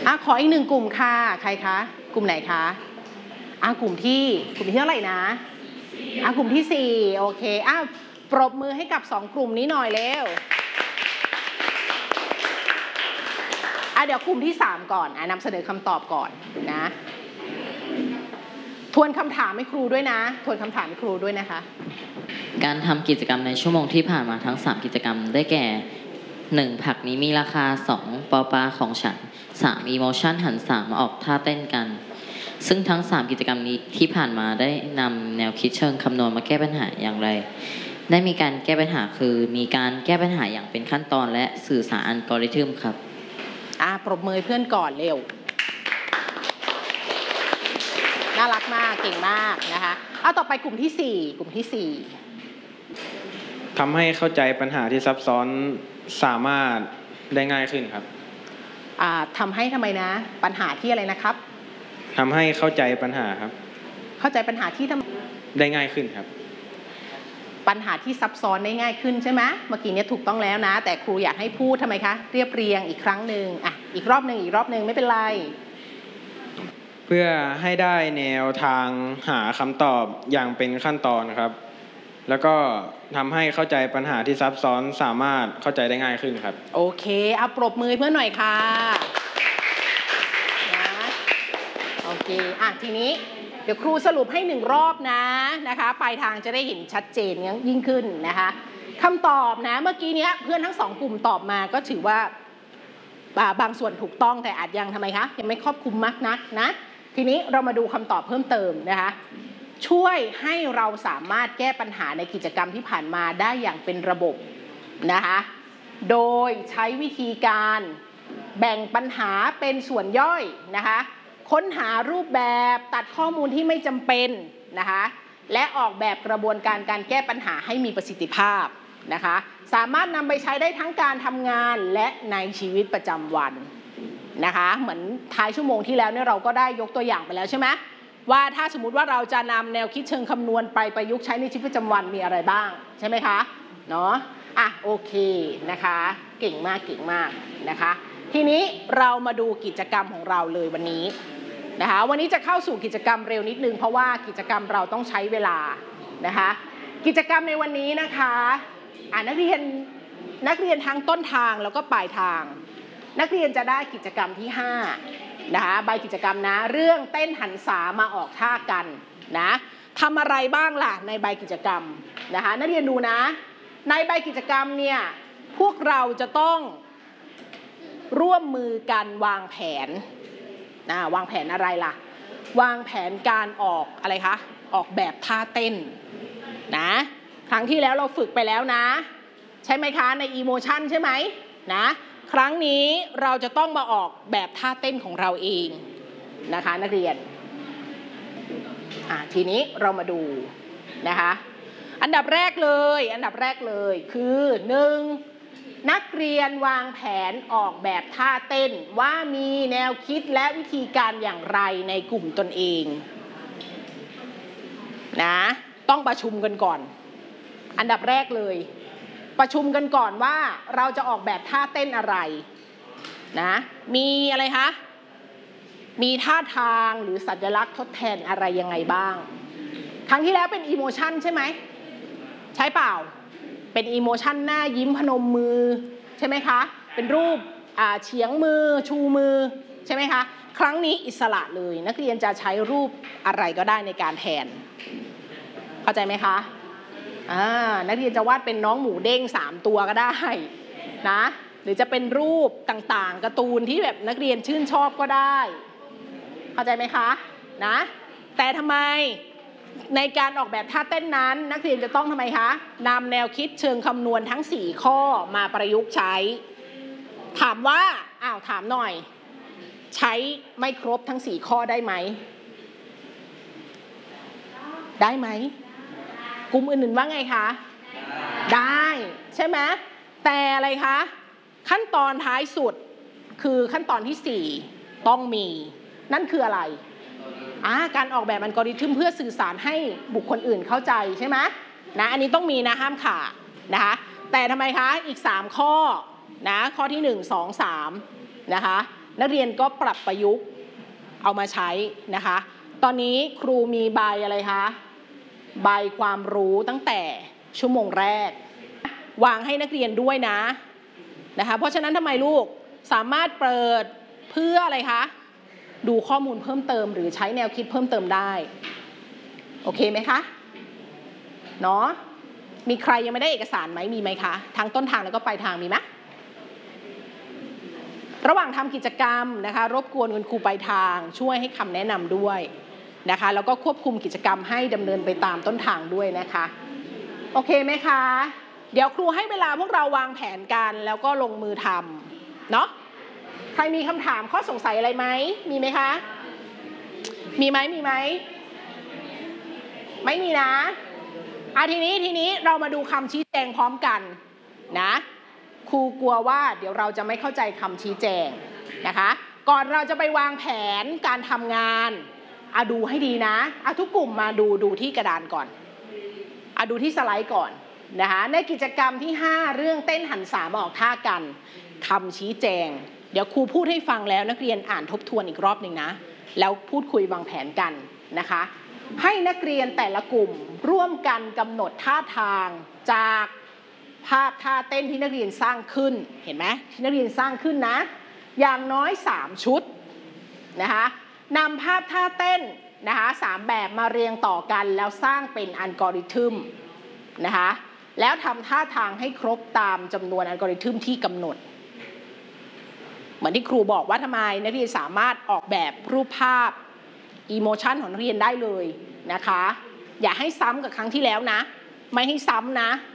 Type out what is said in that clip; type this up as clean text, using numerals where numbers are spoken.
ขออีก1กลุ่มค่ะใครคะกลุ่มไหนคะกลุ่มที่เท่าไหร่นะกลุ่มที่4โอเคปรบมือให้กับ2กลุ่มนี้หน่อยเร็วเดี๋ยวกลุ่มที่3ก่อนนำเสนอคำตอบก่อนนะทวนคำถามให้ครูด้วยนะทวนคำถามให้ครูด้วยนะคะการทำกิจกรรมในชั่วโมงที่ผ่านมาทั้ง3กิจกรรมได้แก่1ผักนี้มีราคา2ปอปลาของฉัน3อีโมชันหัน3มาออกท่าเต้นกันซึ่งทั้ง3กิจกรรมนี้ที่ผ่านมาได้นำแนวคิดเชิงคำนวณมาแก้ปัญหาอย่างไรได้มีการแก้ปัญหาคือมีการแก้ปัญหาอย่างเป็นขั้นตอนและสื่อสารอัลกอริทึมครับปรบมือเพื่อนก่อนเร็วน่ารักมากเก่งมากนะคะต่อไปกลุ่มที่4 ทำให้เข้าใจปัญหาที่ซับซ้อนสามารถได้ง่ายขึ้นครับทำให้ทำไมนะปัญหาที่อะไรนะครับทำให้เข้าใจปัญหาครับเข้าใจปัญหาที่ได้ง่ายขึ้นครับปัญหาที่ซับซ้อนได้ง่ายขึ้นใช่ไหมเมื่อกี้นี้ถูกต้องแล้วนะแต่ครูอยากให้พูดทำไมคะเรียบเรียงอีกครั้งหนึ่งอีกรอบหนึ่งไม่เป็นไรเพื่อให้ได้แนวทางหาคำตอบอย่างเป็นขั้นตอนครับแล้วก็ทำให้เข้าใจปัญหาที่ซับซ้อนสามารถเข้าใจได้ง่ายขึ้นครับโอเคปรบมือเพื่อนหน่อยค่ะนะโอเคทีนี้เดี๋ยวครูสรุปให้1รอบนะคะปลายทางจะได้เห็นชัดเจนยิ่งขึ้นนะคะคำตอบนะเมื่อกี้นี้เพื่อนทั้ง2กลุ่มตอบมาก็ถือว่าบางส่วนถูกต้องแต่อาจยังทำไมคะยังไม่ครอบคลุมมากนักนะทีนี้เรามาดูคำตอบเพิ่มเติมนะคะช่วยให้เราสามารถแก้ปัญหาในกิจกรรมที่ผ่านมาได้อย่างเป็นระบบนะคะโดยใช้วิธีการแบ่งปัญหาเป็นส่วนย่อยนะคะค้นหารูปแบบตัดข้อมูลที่ไม่จำเป็นนะคะและออกแบบกระบวนการแก้ปัญหาให้มีประสิทธิภาพนะคะสามารถนำไปใช้ได้ทั้งการทำงานและในชีวิตประจำวันนะคะเหมือนท้ายชั่วโมงที่แล้วเนี่ยเราก็ได้ยกตัวอย่างไปแล้วใช่ไหมว่าถ้าสมมุติว่าเราจะนำแนวคิดเชิงคำนวณไปประยุกต์ใช้ในชีวิตประจำวันมีอะไรบ้างใช่ไหมคะเนาะโอเคนะคะเก่งมากนะคะทีนี้เรามาดูกิจกรรมของเราเลยวันนี้นะคะวันนี้จะเข้าสู่กิจกรรมเร็วนิดนึงเพราะว่ากิจกรรมเราต้องใช้เวลานะคะกิจกรรมในวันนี้นะคะนักเรียนทั้งต้นทางแล้วก็ปลายทางนักเรียนจะได้กิจกรรมที่5นะคะใบกิจกรรมนะเรื่องเต้นหันษามาออกท่ากันนะทำอะไรบ้างล่ะในใบกิจกรรมนะคะนักเรียนดูนะในใบกิจกรรมเนี่ยพวกเราจะต้องร่วมมือกันวางแผนวางแผนอะไรล่ะวางแผนการออกอะไรคะออกแบบท่าเต้นนะครั้งที่แล้วเราฝึกไปแล้วนะใช่ไหมคะใน Emotion ใช่ไหมนะครั้งนี้เราจะต้องมาออกแบบท่าเต้นของเราเองนะคะนักเรียนทีนี้เรามาดูนะคะอันดับแรกเลยคือ1นักเรียนวางแผนออกแบบท่าเต้นว่ามีแนวคิดและวิธีการอย่างไรในกลุ่มตนเองนะต้องประชุมกันก่อนอันดับแรกเลยประชุมกันก่อนว่าเราจะออกแบบท่าเต้นอะไรนะมีอะไรคะมีท่าทางหรือสัญลักษณ์ทดแทนอะไรยังไงบ้างครั้งที่แล้วเป็นอีโมชันใช่ไหมใช่เปล่าเป็นอีโมชันหน้ายิ้มพนมมือใช่ไหมคะเป็นรูปเฉียงมือชูมือใช่ไหมคะครั้งนี้อิสระเลยนักเรียนจะใช้รูปอะไรก็ได้ในการแทนเข้าใจไหมคะนักเรียนจะวาดเป็นน้องหมูเด้ง3ตัวก็ได้นะหรือจะเป็นรูปต่างๆการ์ตูนที่แบบนักเรียนชื่นชอบก็ได้เข้าใจไหมคะนะแต่ทำไมในการออกแบบท่าเต้นนั้นนักเรียนจะต้องทำไมคะนำแนวคิดเชิงคำนวณทั้ง4ข้อมาประยุกต์ใช้ถามว่าถามหน่อยใช้ไม่ครบทั้ง4ข้อได้ไหมกลุ่มอื่นๆว่าไงคะได้ใช่ไหมแต่อะไรคะขั้นตอนท้ายสุดคือขั้นตอนที่4ต้องมีนั่นคืออะไรการออกแบบอัลกอริทึมเพื่อสื่อสารให้บุคคลอื่นเข้าใจใช่ไหมนะอันนี้ต้องมีนะห้ามขาดนะคะแต่ทำไมคะอีก3ข้อนะข้อที่1 2 3นะคะนักเรียนก็ปรับประยุกต์เอามาใช้นะคะตอนนี้ครูมีใบอะไรคะใบความรู้ตั้งแต่ชั่วโมงแรกวางให้นักเรียนด้วยนะคะเพราะฉะนั้นทำไมลูกสามารถเปิดเพื่ออะไรคะดูข้อมูลเพิ่มเติมหรือใช้แนวคิดเพิ่มเติมได้โอเคไหมคะเนาะมีใครยังไม่ได้เอกสารไหมมีไหมคะทั้งต้นทางแล้วก็ปลายทางมีไหมระหว่างทำกิจกรรมนะคะรบกวนคุณครูปลายทางช่วยให้คำแนะนำด้วยนะคะแล้วก็ควบคุมกิจกรรมให้ดำเนินไปตามต้นทางด้วยนะคะโอเคไหมคะเดี๋ยวครูให้เวลาพวกเราวางแผนกันแล้วก็ลงมือทำเนาะใครมีคำถามข้อสงสัยอะไรไหมมีไหมคะมีไหมไม่มีนะทีนี้เรามาดูคำชี้แจงพร้อมกันนะครูกลัวว่าเดี๋ยวเราจะไม่เข้าใจคำชี้แจงนะคะก่อนเราจะไปวางแผนการทำงานดูให้ดีนะทุกกลุ่มมาดูที่กระดานก่อนดูที่สไลด์ก่อนนะคะในกิจกรรมที่5เรื่องเต้นหันษามาออกท่ากันคำชี้แจงเดี๋ยวครูพูดให้ฟังแล้วนักเรียนอ่านทบทวนอีกรอบหนึ่งนะแล้วพูดคุยวางแผนกันนะคะให้นักเรียนแต่ละกลุ่มร่วมกันกำหนดท่าทางจากภาพท่าเต้นที่นักเรียนสร้างขึ้นเห็นไหมที่นักเรียนสร้างขึ้นนะอย่างน้อย3ชุดนะคะนำภาพท่าเต้นนะคะ3แบบมาเรียงต่อกันแล้วสร้างเป็นอัลกอริทึมนะคะแล้วทำท่าทางให้ครบตามจำนวนอัลกอริทึมที่กำหนดเหมือนที่ครูบอกว่าทำไมนักเรียนสามารถออกแบบรูปภาพอีโมชันของนักเรียนได้เลยนะคะอย่าให้ซ้ำกับครั้งที่แล้วนะไม่ให้ซ้ำนะ